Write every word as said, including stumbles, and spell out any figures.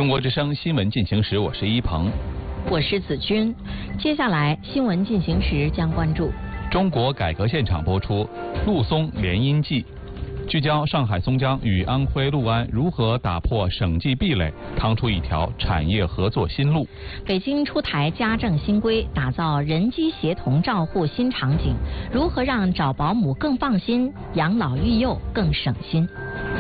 中国之声新闻进行时，我是一鹏， 我是子君。接下来新闻进行时将关注中国改革现场播出陆松联姻记，聚焦上海松江与安徽六安如何打破省际壁垒，趟出一条产业合作新路。 北京出台家政新规，打造人机协同照护新场景，如何让找保姆更放心，养老育幼更省心。